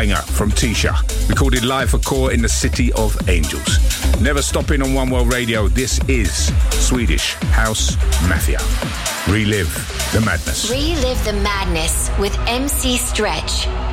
banger from Tisha, recorded live for Core in the City of Angels. Never stopping on One World Radio, this is Swedish House Mafia. Relive the madness. Relive the madness with MC Stretch.